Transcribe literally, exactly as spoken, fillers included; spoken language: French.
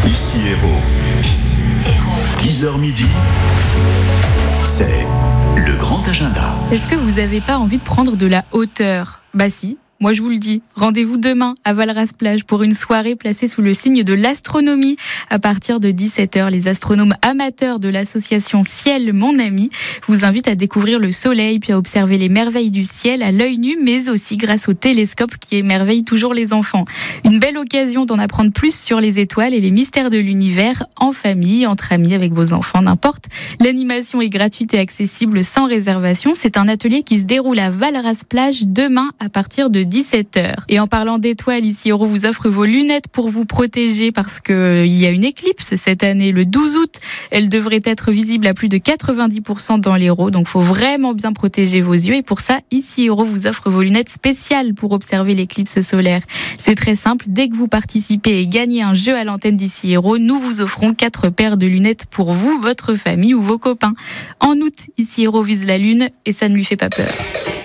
Ici Héros. dix heures midi, c'est le grand agenda. Est-ce que vous n'avez pas envie de prendre de la hauteur ? Bah si. Moi, je vous le dis, rendez-vous demain à Valras-Plage pour une soirée placée sous le signe de l'astronomie. À partir de dix-sept heures, les astronomes amateurs de l'association Ciel Mon Ami vous invitent à découvrir le soleil puis à observer les merveilles du ciel à l'œil nu, mais aussi grâce au télescope qui émerveille toujours les enfants. Une belle occasion d'en apprendre plus sur les étoiles et les mystères de l'univers en famille, entre amis, avec vos enfants, n'importe. L'animation est gratuite et accessible sans réservation. C'est un atelier qui se déroule à Valras-Plage demain à partir de dix-sept heures. Et en parlant d'étoiles, ici Héros vous offre vos lunettes pour vous protéger parce que euh, il y a une éclipse cette année le douze août. Elle devrait être visible à plus de quatre-vingt-dix pour cent dans l'Hérault, donc faut vraiment bien protéger vos yeux. Et pour ça, ici Héros vous offre vos lunettes spéciales pour observer l'éclipse solaire. C'est très simple, dès que vous participez et gagnez un jeu à l'antenne d'Ici Héros, nous vous offrons quatre paires de lunettes pour vous, votre famille ou vos copains. En août, Ici Héros vise la lune et ça ne lui fait pas peur.